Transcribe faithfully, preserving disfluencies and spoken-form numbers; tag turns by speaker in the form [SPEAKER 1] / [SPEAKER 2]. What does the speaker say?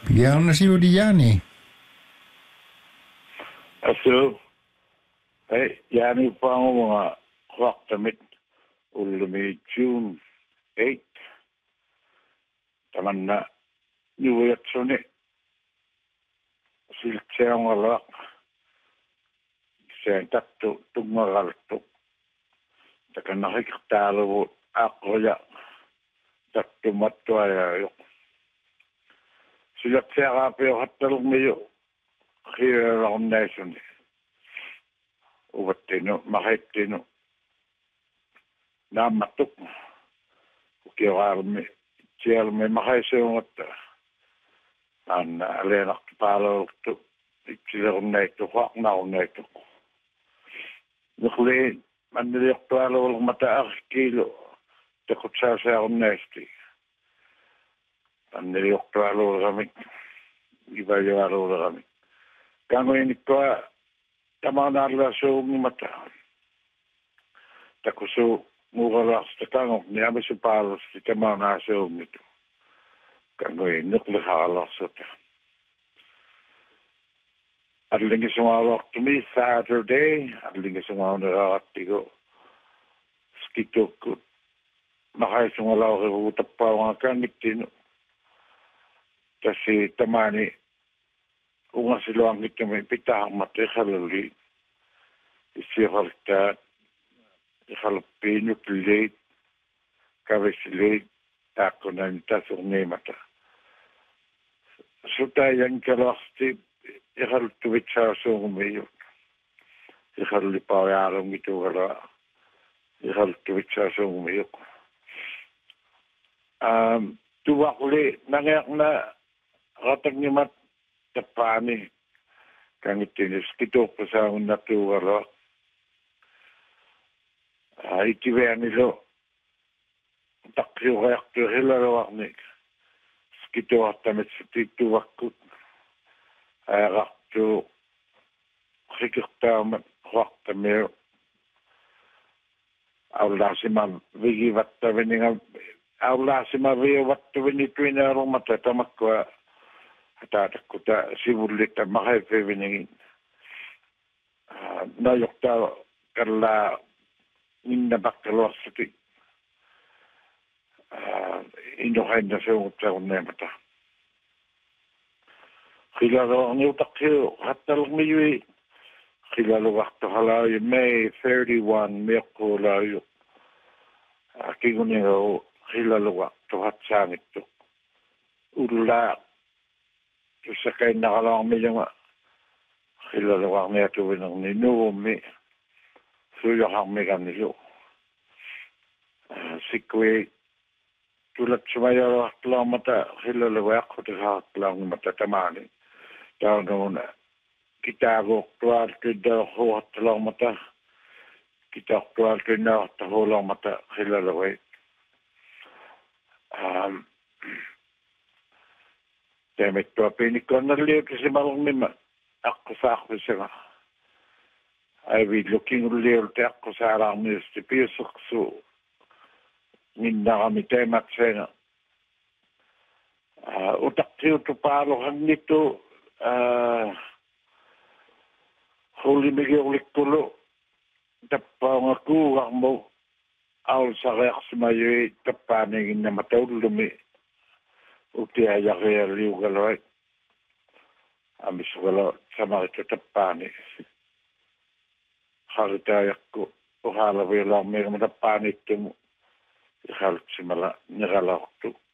[SPEAKER 1] Piano siudiani.
[SPEAKER 2] Aso, hey, yani pa ang mga kwaktamit ulumi June eighth. Taman na niwayat suni. Siltsayang alak. Siya takto tugmagalto. Taka nakikitalo ako ya. Takto matwaya yok. Siltsaya kapyo katalong mayo. Kaya lang nation. Ubat tino, makait tino. Namatok. Kaya karami. Siya may makaisayong at ang alenak palo to. Sila kong naito, kwak na kong naito. Nukli, maniliyak palo walang mataak kilo. Takot sa sa akong naito. Maniliyak palo kami. Iba yung alo kami. Kano ini ko tama na relasyon ni mata. Tako so mugalas ta kano ni ami sa palos ti tama na so nito. Kano ini nukle halas ta. Adlingi sumawak to me Saturday, adlingi sumawak na ratigo. Skito ko. Makay sumalaw ko utap pa mga kanitino. Kasi tamani unga siloang ito may pitahang matikalali. Isihalta, ihalapino, pilit, kawisilit, ako na nitasok na mata. So tayang kalasti, ihaltuwit sa asong umayon. Ihalipaw yarong ito kala, ihaltuwit sa asong umayon. Um, tuwakli, nangayak na katag ni mat, tapani kang itinis kito pa sa natuwala ay tiwaya nilo takyo kayak to hilarawak ni kito at tamit sa tito wakut ay rakto kikikta wakta meyo awla si ma vigi watta veninga awla si ma vigi watta venituinarong matatamak ko Hata ko ta sibulit ta makaipeviningin. Nayok ta kala ninna bakkalosati. Inohain na sa utsa ko na mata. Kilalo ang utak ko, hatal miwi. Kilalo wakto halayo, May thirty-first, miyako layo. Kingo niya kilalo wakto hatsangit to. Ula sa kay nakalang mi yung kilalawang niya tuwin ng ninumi suyo kang mi kanilo sikwe tulad sumaya lang mata kilalawak ko takak lang mata tamani tao noon kita ko tuwal kita ko at lang mata kita tuwal kita taho lang mata kilalaway um Temet to pinikon na liyo kasi malong mima. Ako sa ako siya. I will looking liyo te ako sa arang niyo si Pisok so. Minna kami temat siya. Uh, utak siyo to palo kang nito. Uh, huli migi ulit tulo. Tapa nga kuwak mo. Aul sa reak si mayo tapaningin na matulumi. Uti aja kaya liu galoi, amis kalau sama itu tepani. Hal itu aku, hal apa yang lama yang tepani itu, hal cuma lah nyala waktu.